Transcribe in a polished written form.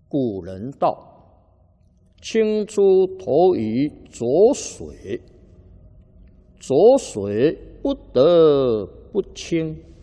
古人道：“清珠投于浊水，浊水不得不清。”